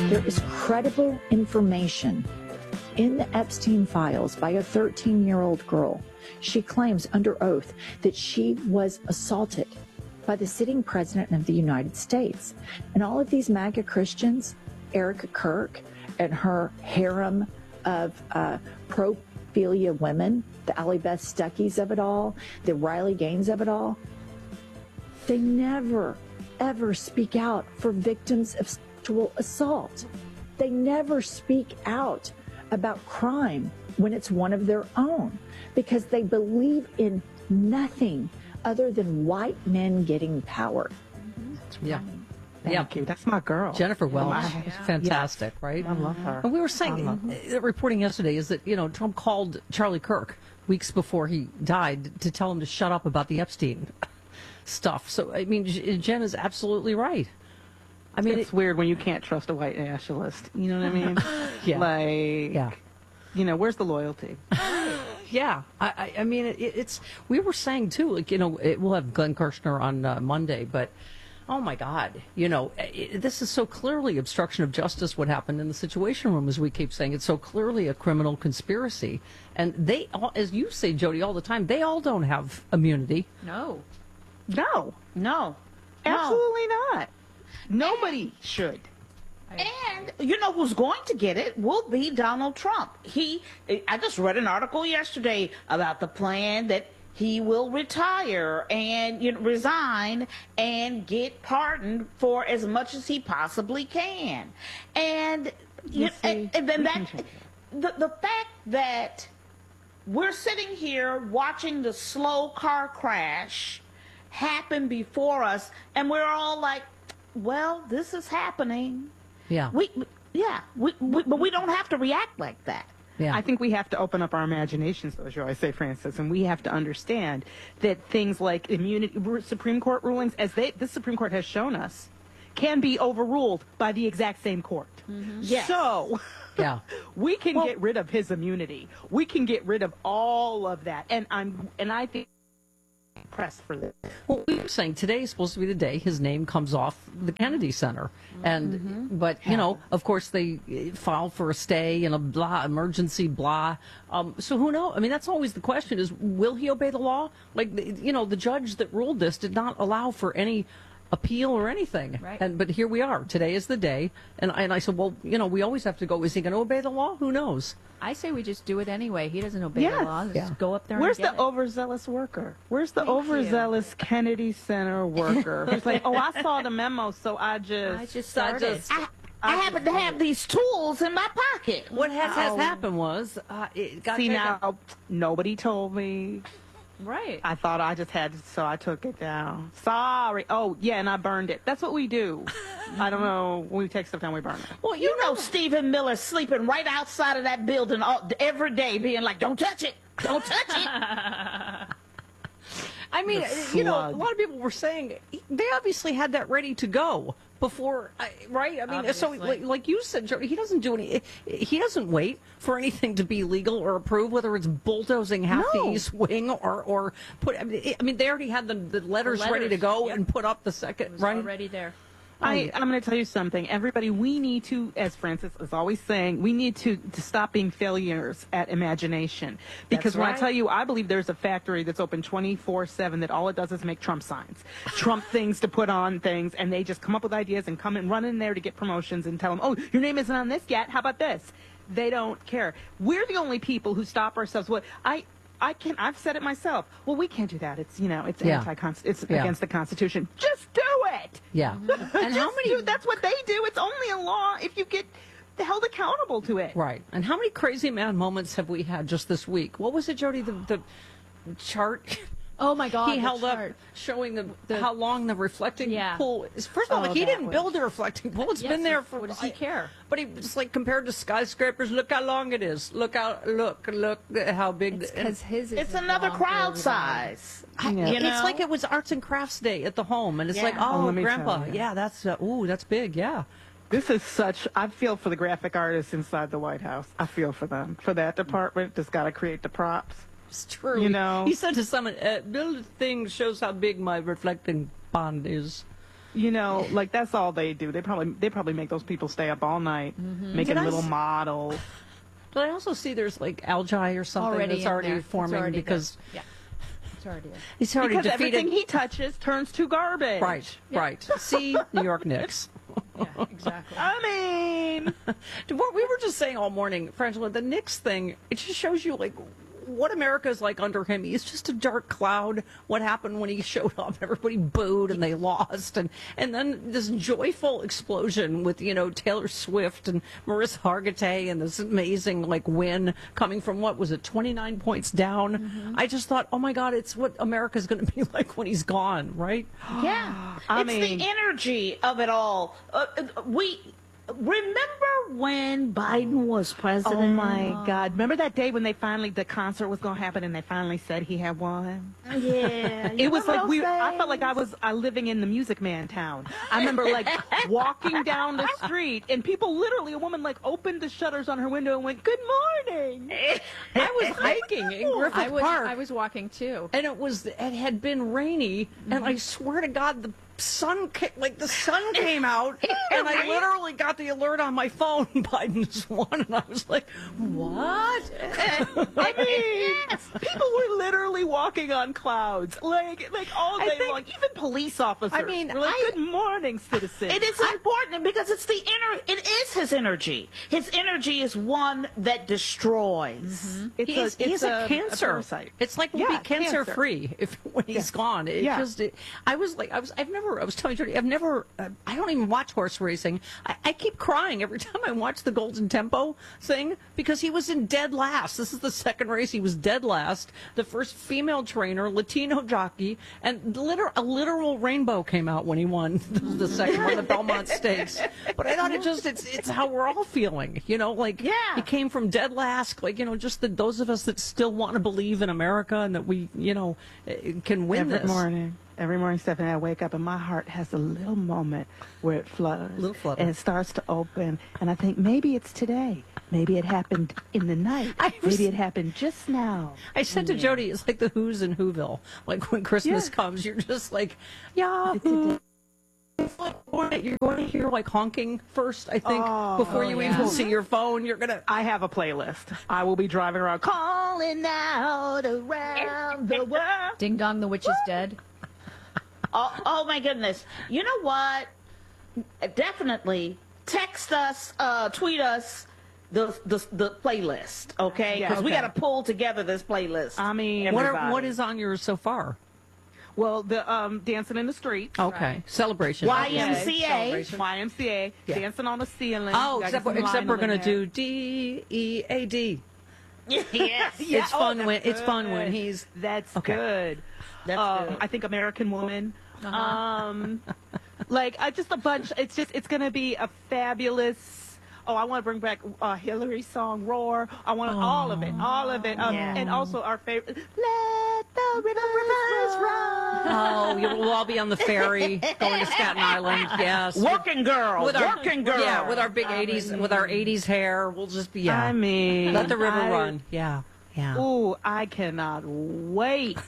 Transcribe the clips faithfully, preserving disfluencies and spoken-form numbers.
There is credible information in the Epstein files by a thirteen-year-old girl. She claims under oath that she was assaulted by the sitting president of the United States. And all of these MAGA Christians, Erica Kirk and her harem of uh, pro-philia women, the Allie Beth Stuckeys of it all, the Riley Gaines of it all, they never, ever speak out for victims of sexual assault. They never speak out about crime when it's one of their own, because they believe in nothing other than white men getting power. That's right. Yeah. Thank yeah. you. That's my girl. Jennifer Welch, Yeah. fantastic, Yes. right? I love her. And we were saying, uh, reporting yesterday is that, you know, Trump called Charlie Kirk weeks before he died to tell him to shut up about the Epstein stuff. So, I mean, Jen is absolutely right. I mean, it's it, weird when you can't trust a white nationalist. You know what I mean? yeah. Like, yeah. you know, where's the loyalty? Yeah, I, I, I mean, it, it's, we were saying too, like, you know, it, we'll have Glenn Kirshner on uh, Monday, but oh my God, you know, it, this is so clearly obstruction of justice, what happened in the Situation Room, as we keep saying. It's so clearly a criminal conspiracy. And they, all, as you say, Jody, all the time, they all don't have immunity. No. No. No. Absolutely not. Nobody should. And you know who's going to get it will be Donald Trump. He, I just read an article yesterday about the plan that he will retire and you know, resign and get pardoned for as much as he possibly can. And you, and, and then that, the the fact that we're sitting here watching the slow car crash happen before us, and we're all like, well, this is happening. Yeah. We, yeah, we, we, but we don't have to react like that. Yeah. I think we have to open up our imaginations, though, as you always say, Francis, and we have to understand that things like immunity, Supreme Court rulings, as they, this Supreme Court has shown us, can be overruled by the exact same court. Mm-hmm. Yes. So, Yeah. we can Well, get rid of his immunity. We can get rid of all of that, and I'm, and I think. Pressed for this. Well, we were saying today is supposed to be the day his name comes off the Kennedy Center, and Mm-hmm. but you know, of course, they uh, filed for a stay and a blah emergency blah. Um, so who knows? I mean, that's always the question: is will he obey the law? Like you know, the judge that ruled this did not allow for any appeal or anything. Right. And but here we are. Today is the day, and I, and I said, well, you know, we always have to go. Is he going to obey the law? Who knows? I say we just do it anyway. He doesn't obey Yes. the laws. Yeah. Just go up there Where's and the get it. overzealous worker? Where's the Thank you. overzealous Kennedy Center worker? Who's like, oh, I saw the memo, so I just. I just So I started. just- I, I happen to have these tools in my pocket. What has, has Oh. happened was uh, it got See taken- now, nobody told me. Right. I thought I just had, to, so I took it down. Sorry. Oh, yeah, and I burned it. That's what we do. I don't know. When we take stuff down, we burn it. Well, you know Stephen Miller sleeping right outside of that building all, every day, being like, "Don't touch it, don't touch it." I mean, The you know, a slug. lot of people were saying they obviously had that ready to go before, I- right? I mean, so Obviously. like, like you said, Joe, he doesn't do any. He doesn't wait for anything to be legal or approved, whether it's bulldozing half the No. East Wing or or put. I mean, it- I mean, they already had the, the letters, letters, ready to go yep. and put up the second, It was right? already there. I, I'm going to tell you something. Everybody, we need to, as Francis is always saying, we need to, to stop being failures at imagination. Because That's when I right. tell you, I believe there's a factory that's open twenty-four seven that all it does is make Trump signs, Trump things to put on things, and they just come up with ideas and come and run in there to get promotions and tell them, oh, your name isn't on this yet. How about this? They don't care. We're the only people who stop ourselves. What I. I can. I've said it myself. Well, we can't do that. It's you know, it's Yeah. anti. It's Yeah. against the Constitution. Just do it. Yeah. And And how many? do, that's what they do. It's only a law if you get held accountable to it. Right. And how many crazy man moments have we had just this week? What was it, Jody? The the chart. Oh my God! he the held chart. up showing the, The- how long the reflecting Yeah. pool is. First of all, Oh, he that didn't was- build a reflecting pool. It's Yes, been there he- for. what does he I- care? But he just like compared to skyscrapers. Look how long it is. Look how look look at how big. It's the- because his. Is It's another long for crowd everybody. size. I- Yeah. You know? It's like it was arts and crafts day at the home, and it's Yeah. like, Oh, oh, let me grandpa, tell you. yeah, that's uh, ooh, that's big, yeah. This is such. I feel for the graphic artists inside the White House. I feel for them. For that department that's got to create the props. It's true. You know? he said to someone, uh, "Build a thing shows how big my reflecting pond is." You know, like that's all they do. They probably they probably make those people stay up all night making Did I little s- models. But I also see there's like algae or something Already that's in already there. It's forming already because there. Yeah, it's already there. he's already Because defeated. everything he touches turns to garbage. Right, right. See, New York Knicks. Yeah, exactly. I mean, What we were just saying all morning, Frangela, the Knicks thing, it just shows you like what America is like under him. He's just a dark cloud. What happened when he showed up? Everybody booed and they lost, and and then this joyful explosion with you know Taylor Swift and Marissa Hargitay and this amazing like win coming from what was it twenty-nine points down. I just thought, oh my God, it's what America's going to be like when he's gone, right? Yeah, I it's mean- the energy of it all. Uh, uh, we remember when Biden was president. oh my God! Remember that day when they finally the concert was gonna happen and they finally said he had won? Yeah, It was like we. I felt like I was uh, living in the Music Man town. I remember like walking down the street and people literally, a woman like opened the shutters on her window and went, "Good morning." I was hiking in Griffith I was Park. I was walking too. and it was it had been rainy, and I swear to God, the sun ca- like the sun came out, and I literally got the alert on my phone. Biden's won, and I was like, "What?" I mean, people were literally walking on clouds, like like all day think- long. Even police officers. I mean, were like, I- "Good morning, citizen." It is important because it's the inner. It is his energy. His energy is one that destroys. It's He's, a, he's it's a, a cancer. parasite. It's like we'll Yeah, be cancer, cancer. free if when he's Yes. gone. It Yeah. just, it, I was like, I was, I've never, I was telling Jody, I've never, uh, I don't even watch horse racing. I, I keep crying every time I watch the Golden Tempo thing because he was in dead last. This is the second race. He was dead last. The first female trainer, Latino jockey, and liter- a literal rainbow came out when he won the second one, the Belmont Stakes. But I thought it just, it's, it's how we're all feeling, you know, like Yeah. he came from dead last, like, you know, just the, those of us that still want to believe in America and that we, you know, eh, can win Every this. morning, every morning, Stephanie, I wake up and my heart has a little moment where it flutters. Little flutter. And it starts to open. And I think maybe it's today. Maybe it happened in the night. I was- Maybe it happened just now. I said to Jody, it's like the Who's in Whoville. Like when Christmas Yeah. comes, you're just like, Yahoo! You're going to hear like honking first, I think, Oh, before you yeah. even see your phone. You're going to. I have a playlist. I will be driving around calling out around the world. Ding dong, the witch is dead. Oh, oh my goodness! You know what? Definitely text us, uh, tweet us the the, the playlist, okay? Yeah, Because we okay. got to pull together this playlist. I mean, What, are, Everybody. what is on yours so far? well, the um, dancing in the streets. Okay. Celebration. Y Okay. M C A. Celebration. Y M C A, Yeah. dancing on the ceiling. Oh, Gotta except, get some except we're Lionel going in to there. do D E A D. Yes. Yeah, It's oh, fun that's when it's fun when good. he's That's Okay. good. That's um, good. I think American Woman. Uh-huh. Um, like I just a bunch. It's just it's gonna be a fabulous. Oh, I want to bring back uh, Hillary's song "Roar." I want all of it, all of it, um, Yeah. and also our favorite. Let the rivers run. Oh, you will all be on the ferry going to Staten Island. Yes. Working girl. With our, working girl. Yeah, with our big eighties, with our eighties hair, we'll just be, yeah. I mean, Let the river I- run. Yeah, yeah. Ooh, I cannot wait.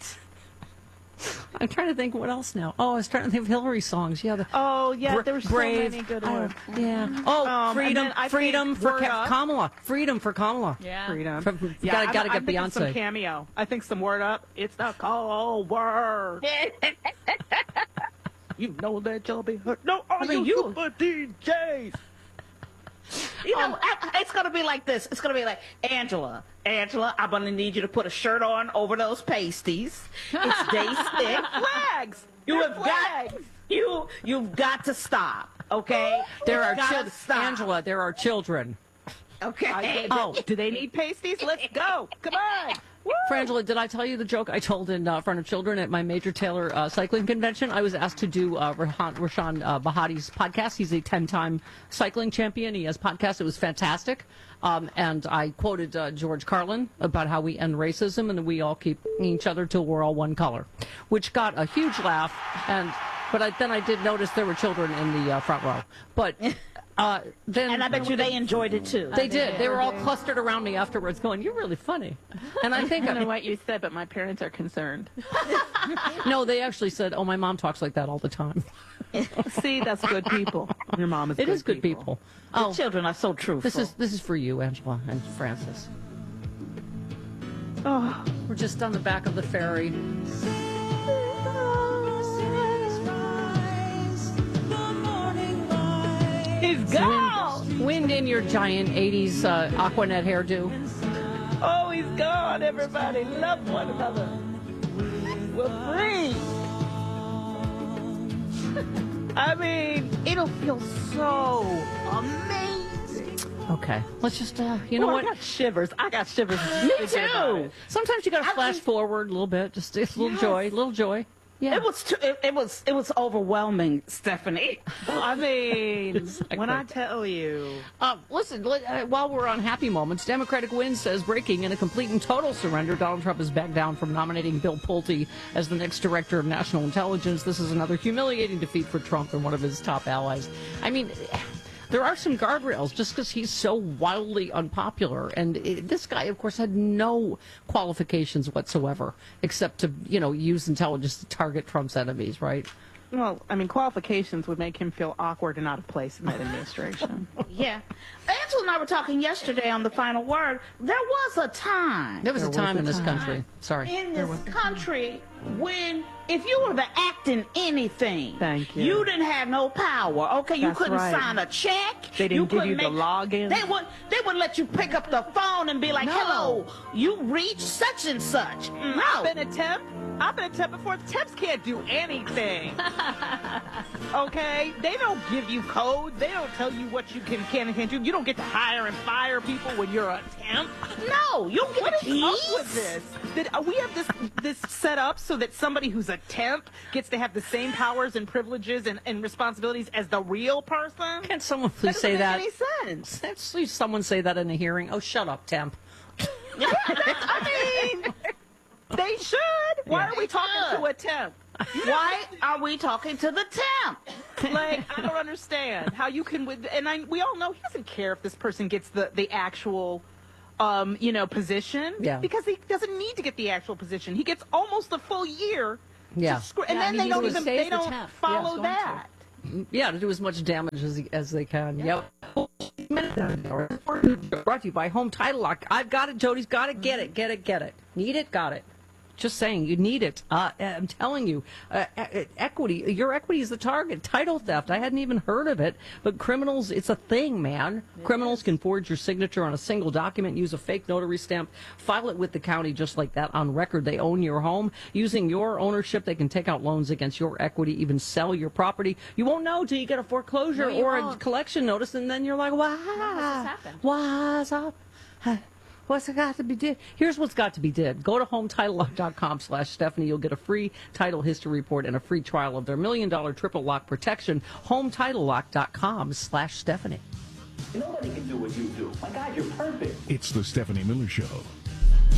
I'm trying to think what else now. Oh, I was trying to think of Hillary songs. Yeah, the Oh yeah, Bra- there were so brave. many good I ones. don't- yeah. Oh, Um, and freedom, then I freedom think for Word Ka- Up. Kamala. Freedom for Kamala. Yeah. Freedom. From- you yeah, gotta- I'm- gotta I'm get thinking Beyonce. some cameo. I think some Word Up. It's the cold word. You know that you'll be hurt. No, all mean, you you- super D Js. You know, I- it's gonna be like this. It's gonna be like, Angela, Angela, I'm gonna need you to put a shirt on over those pasties. It's day six. Flags. You They're have flags. got you. You've got to stop. Okay. There are You've gotta children. stop. Angela, there are children. Okay. Oh. Do they need pasties? Let's go. Come on. Woo. Frangela, did I tell you the joke I told in uh, front of children at my Major Taylor uh, cycling convention? I was asked to do uh, Rashan, Rashan uh, Bahati's podcast. He's a ten-time cycling champion. He has podcasts. It was fantastic. Um, and I quoted uh, George Carlin about how we end racism and that we all keep each other till we're all one color, which got a huge laugh. And but I, then I did notice there were children in the uh, front row. But uh, then And I bet you they enjoyed it too. they did. They were all clustered around me afterwards, going, "You're really funny." And I think I don't know what you said, but my parents are concerned. no, they actually said, "Oh, my mom talks like that all the time." See, that's good people. Your mom is It good is good people. Oh, The children are so truthful. this is this is for you, Angela and Francis. Oh, We're just on the back of the ferry. he's gone. Wind in your giant eighties uh, Aquanet hairdo. Oh, he's gone, everybody. Love one another. We're free. I mean, it'll feel so amazing. Okay, let's just, uh, you know Oh, what? I got shivers. I got shivers. Me thinking about too. it. Sometimes you got to I flash was- forward a little bit, just a little Yes. joy, little joy. Yeah. It was too, it, it was it was overwhelming, Stephanie. I mean, Exactly. when I tell you. Uh, listen, let- uh, while we're on happy moments, Democratic Win says breaking in a complete and total surrender. Donald Trump has backed down from nominating Bill Pulte as the next director of national intelligence. This is another humiliating defeat for Trump and one of his top allies. I mean, there are some guardrails just because he's so wildly unpopular. And it, this guy, of course, had no qualifications whatsoever except to, you know, use intelligence to target Trump's enemies, right? Well, I mean, qualifications would make him feel awkward and out of place in that administration. Yeah, Angela and I were talking yesterday on the Final Word. There was a time There was There a time was in a this time. country. Sorry. in this country when if you were the acting anything, Thank you. you didn't have no power. Okay, you That's couldn't right. sign a check. They didn't give couldn't you the login. They would they would let you pick up the phone and be like, No. "Hello, you reached such and such." I've No, been a temp. I've been a temp before. Temps can't do anything. Okay? They don't give you code. They don't tell you what you can can and can't do. You don't get to hire and fire people when you're a temp. no, you don't get What the is up keys. with this? Did uh, we have this this set up so that somebody who's a temp gets to have the same powers and privileges and, and responsibilities as the real person? Can't someone That please doesn't say make that? any sense. Let's see someone say that in a hearing. Oh, shut up, temp. Yeah, that's, I mean, they should. Why Yeah. are we talking should. to a temp? Why are we talking to the temp? Like, I don't understand how you can. with- And I, we all know he doesn't care if this person gets the the actual, um, you know, position. Yeah. Because he doesn't need to get the actual position. He gets almost a full year. to Yeah. screw- and Yeah, I then mean, they he don't was- even stays they the don't temp. Yeah, he's follow going to. that. Yeah, to do as much damage as as they can. Yep. Brought to you by Home Title Lock. I've got it. Jody's got it. Get it. Get it. Get it. Need it. Got it. Just saying, you need it. Uh, I'm telling you, uh, e- equity, your equity is the target. Title theft, I hadn't even heard of it, but criminals, it's a thing, man. Criminals can forge your signature on a single document, use a fake notary stamp, file it with the county just like that on record. They own your home. Using your ownership, they can take out loans against your equity, even sell your property. You won't know till you get a foreclosure No, you or a won't. collection notice, and then you're like, wow, happened? what's up? What's it got to be did? Here's what's got to be did. Go to home title lock dot com slash Stephanie. You'll get a free title history report and a free trial of their million dollar triple lock protection. home title lock dot com slash Stephanie. Nobody can do what you do. My God, you're perfect. It's the Stephanie Miller Show.